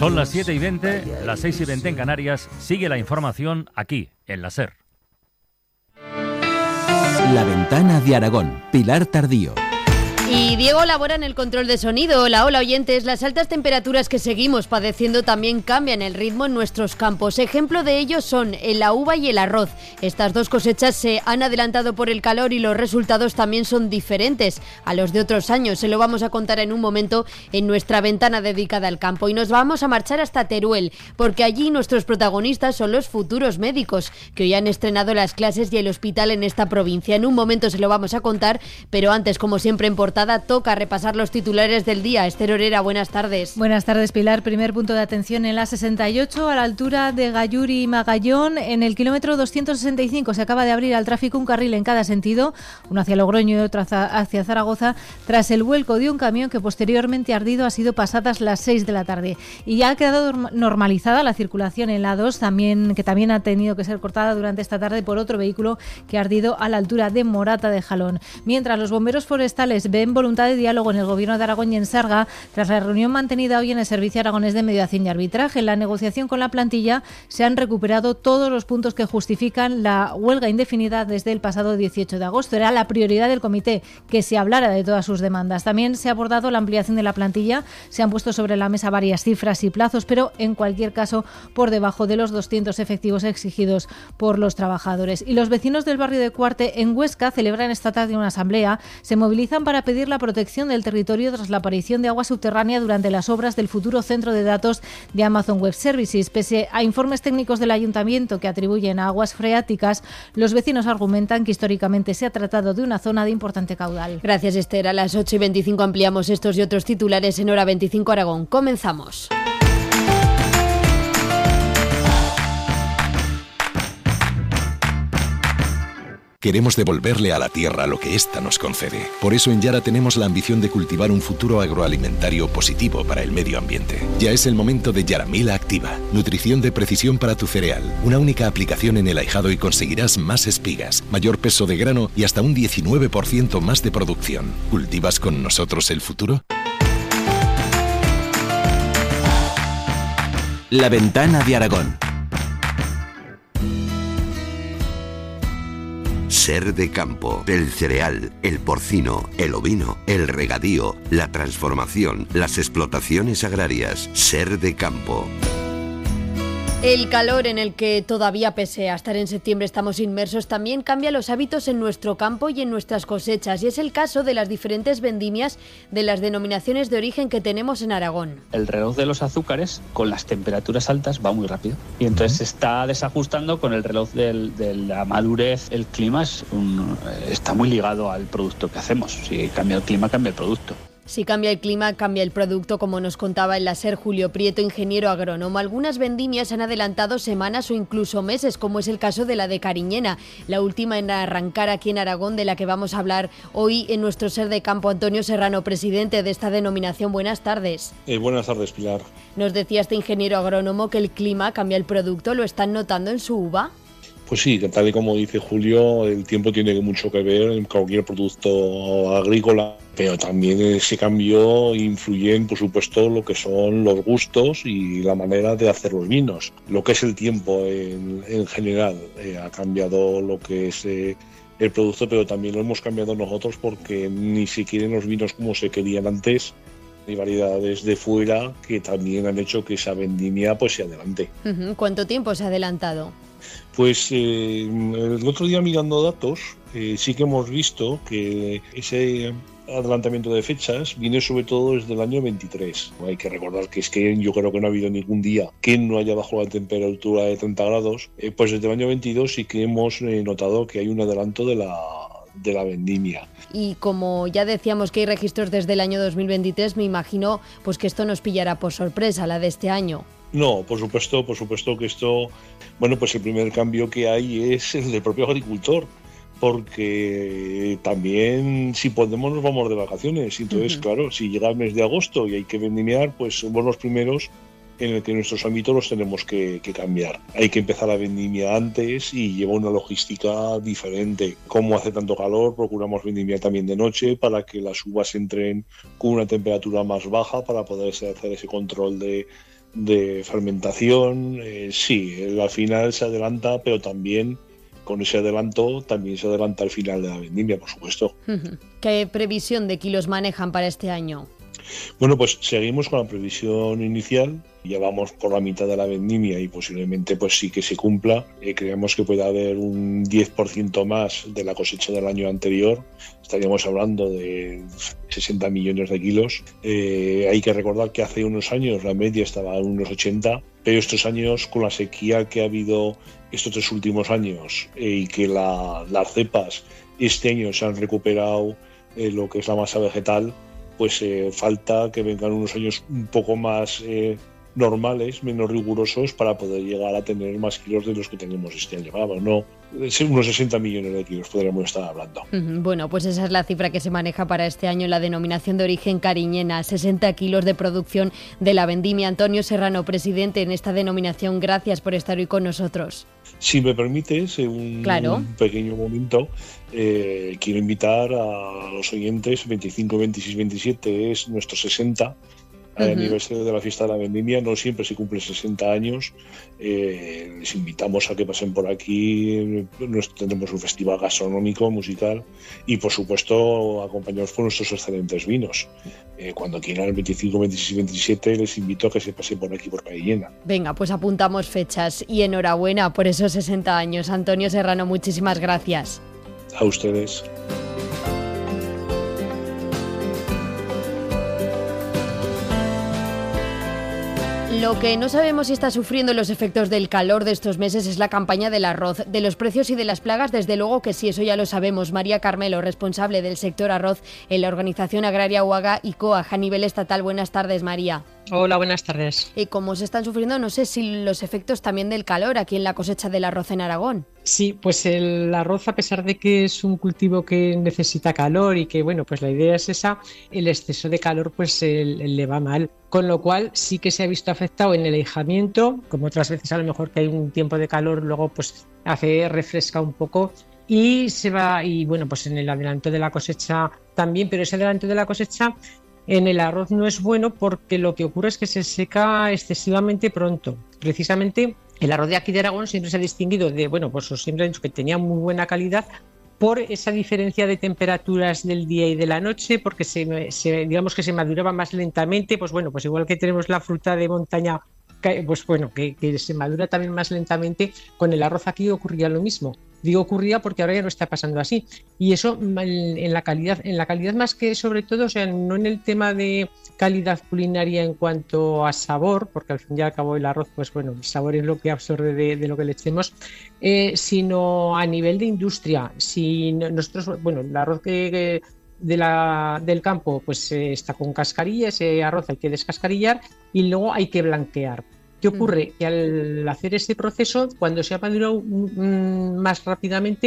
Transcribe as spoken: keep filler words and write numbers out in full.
Son las siete y veinte, las seis y veinte en Canarias. Sigue la información aquí, en la SER. La Ventana de Aragón, Pilar Tardío. Y Diego labora en el control de sonido. Hola, hola oyentes. Las altas temperaturas que seguimos padeciendo también cambian el ritmo en nuestros campos. Ejemplo de ello son la uva y el arroz. Estas dos cosechas se han adelantado por el calor y los resultados también son diferentes a los de otros años. Se lo vamos a contar en un momento en nuestra ventana dedicada al campo. Y nos vamos a marchar hasta Teruel, porque allí nuestros protagonistas son los futuros médicos, que hoy han estrenado las clases y el hospital en esta provincia. En un momento se lo vamos a contar, pero antes, como siempre en portada, toca repasar los titulares del día. Esther Orera, buenas tardes. Buenas tardes, Pilar. Primer punto de atención en la sesenta y ocho, a la altura de Galluri y Magallón, en el kilómetro doscientos sesenta y cinco. Se acaba de abrir al tráfico un carril en cada sentido, uno hacia Logroño y otro hacia Zaragoza, tras el vuelco de un camión que posteriormente ardido ha sido pasadas las seis de la tarde. Y ya ha quedado normalizada la circulación en la dos, también, que también ha tenido que ser cortada durante esta tarde por otro vehículo que ha ardido a la altura de Morata de Jalón. Mientras los bomberos forestales ven voluntad de diálogo en el Gobierno de Aragón y en Sarga, tras la reunión mantenida hoy en el Servicio Aragonés de Mediación y Arbitraje. En la negociación con la plantilla se han recuperado todos los puntos que justifican la huelga indefinida desde el pasado dieciocho de agosto. Era la prioridad del comité que se hablara de todas sus demandas. También se ha abordado la ampliación de la plantilla, se han puesto sobre la mesa varias cifras y plazos, pero en cualquier caso por debajo de los doscientos efectivos exigidos por los trabajadores. Y los vecinos del barrio de Cuarte, en Huesca, celebran esta tarde una asamblea. Se movilizan para pedir la protección del territorio tras la aparición de agua subterránea durante las obras del futuro centro de datos de Amazon Web Services. Pese a informes técnicos del ayuntamiento que atribuyen a aguas freáticas, los vecinos argumentan que históricamente se ha tratado de una zona de importante caudal. Gracias, Esther. A las ocho y veinticinco ampliamos estos y otros titulares en Hora veinticinco Aragón. Comenzamos. Queremos devolverle a la tierra lo que ésta nos concede. Por eso en Yara tenemos la ambición de cultivar un futuro agroalimentario positivo para el medio ambiente. Ya es el momento de Yaramila Activa. Nutrición de precisión para tu cereal. Una única aplicación en el ahijado y conseguirás más espigas, mayor peso de grano y hasta un diecinueve por ciento más de producción. ¿Cultivas con nosotros el futuro? La Ventana de Aragón. Ser de campo, el cereal, el porcino, el ovino, el regadío, la transformación, las explotaciones agrarias. Ser de campo. El calor en el que todavía, pese a estar en septiembre, estamos inmersos, también cambia los hábitos en nuestro campo y en nuestras cosechas. Y es el caso de las diferentes vendimias de las denominaciones de origen que tenemos en Aragón. El reloj de los azúcares, con las temperaturas altas, va muy rápido. Y entonces se está desajustando con el reloj del, de la madurez. El clima es un, está muy ligado al producto que hacemos. Si cambia el clima, cambia el producto. Si cambia el clima, cambia el producto, como nos contaba en la SER Julio Prieto, ingeniero agrónomo. Algunas vendimias han adelantado semanas o incluso meses, como es el caso de la de Cariñena, la última en arrancar aquí en Aragón, de la que vamos a hablar hoy en nuestro Ser de Campo. Antonio Serrano, presidente de esta denominación, buenas tardes. Eh, buenas tardes, Pilar. Nos decía este ingeniero agrónomo que el clima cambia el producto. ¿Lo están notando en su uva? Pues sí, tal y como dice Julio, el tiempo tiene mucho que ver en cualquier producto agrícola, pero también ese cambio influye en, por supuesto, lo que son los gustos y la manera de hacer los vinos. Lo que es el tiempo en, en general eh, ha cambiado lo que es eh, el producto, pero también lo hemos cambiado nosotros porque ni siquiera los vinos como se querían antes. Hay variedades de fuera que también han hecho que esa vendimia pues se adelante. Uh-huh. ¿Cuánto tiempo se ha adelantado? Pues eh, el otro día mirando datos, eh, sí que hemos visto que ese adelantamiento de fechas viene sobre todo desde el año veintitrés. Hay que recordar que es que yo creo que no ha habido ningún día que no haya bajado la temperatura de treinta grados. Eh, pues desde el año veintidós sí que hemos eh, notado que hay un adelanto de la, de la vendimia. Y como ya decíamos que hay registros desde el año dos mil veintitrés, me imagino pues que esto nos pillará por sorpresa, la de este año. No, por supuesto, por supuesto que esto, bueno, pues el primer cambio que hay es el del propio agricultor, porque también si podemos nos vamos de vacaciones, entonces uh-huh. claro, si llega el mes de agosto y hay que vendimiar, pues somos los primeros en el que nuestros ámbitos los tenemos que, que cambiar. Hay que empezar la vendimia antes y lleva una logística diferente. Como hace tanto calor, procuramos vendimiar también de noche para que las uvas entren con una temperatura más baja para poder hacer ese control de de fermentación, eh, sí, al final se adelanta, pero también con ese adelanto también se adelanta el final de la vendimia, por supuesto. ¿Qué previsión de kilos manejan para este año? Bueno, pues seguimos con la previsión inicial, ya vamos por la mitad de la vendimia y posiblemente pues sí que se cumpla. Eh, creemos que puede haber un diez por ciento más de la cosecha del año anterior, estaríamos hablando de sesenta millones de kilos. Eh, hay que recordar que hace unos años la media estaba en unos ochenta, pero estos años con la sequía que ha habido estos tres últimos años eh, y que la, las cepas este año se han recuperado eh, lo que es la masa vegetal, pues eh, falta que vengan unos años un poco más eh, normales, menos rigurosos, para poder llegar a tener más kilos de los que tenemos este año. Vamos, no, unos sesenta millones de kilos podríamos estar hablando. Bueno, pues esa es la cifra que se maneja para este año en la denominación de origen cariñena, sesenta kilos de producción de la vendimia. Antonio Serrano, presidente en esta denominación, gracias por estar hoy con nosotros. Si me permites, un, claro. un pequeño momento, eh, quiero invitar a los oyentes, veinticinco, veintiséis, veintisiete es nuestro sesenta uh-huh. aniversario de la fiesta de la vendimia, no siempre se cumple sesenta años, eh, les invitamos a que pasen por aquí, nos, tendremos un festival gastronómico, musical y por supuesto acompañados por nuestros excelentes vinos. Eh, cuando quieran el veinticinco, veintiséis, veintisiete les invito a que se pasen por aquí por Calle Llena. Venga, pues apuntamos fechas y enhorabuena por esos sesenta años. Antonio Serrano, muchísimas gracias. A ustedes. Lo que no sabemos si está sufriendo los efectos del calor de estos meses es la campaña del arroz. De los precios y de las plagas, desde luego que sí, eso ya lo sabemos. María Carmelo, responsable del sector arroz en la Organización Agraria UAGA y COAG a nivel estatal. Buenas tardes, María. Hola, buenas tardes. ¿Y cómo se están sufriendo? No sé si los efectos también del calor aquí en la cosecha del arroz en Aragón. Sí, pues el arroz, a pesar de que es un cultivo que necesita calor y que, bueno, pues la idea es esa, el exceso de calor pues el, le va mal. Con lo cual sí que se ha visto afectado en el ahijamiento, como otras veces a lo mejor que hay un tiempo de calor, luego pues hace, refresca un poco y se va, y bueno, pues en el adelanto de la cosecha también, pero ese adelanto de la cosecha en el arroz no es bueno porque lo que ocurre es que se seca excesivamente pronto. Precisamente el arroz de aquí de Aragón siempre se ha distinguido de, bueno, pues siempre ha dicho que tenía muy buena calidad por esa diferencia de temperaturas del día y de la noche, porque se, se, digamos que se maduraba más lentamente, pues bueno, pues igual que tenemos la fruta de montaña, pues bueno, que, que se madura también más lentamente, con el arroz aquí ocurría lo mismo. Digo ocurría porque ahora ya no está pasando así. Y eso en la calidad, en la calidad más que sobre todo, o sea, no en el tema de calidad culinaria en cuanto a sabor, porque al fin y al cabo el arroz, pues bueno, el sabor es lo que absorbe de, de lo que le echemos, eh, sino a nivel de industria. Si nosotros, bueno, el arroz que, que de la, del campo pues eh, está con cascarilla, ese arroz hay que descascarillar y luego hay que blanquear. ¿Qué ocurre? Que al hacer ese proceso, cuando se ha madurado mm, más rápidamente,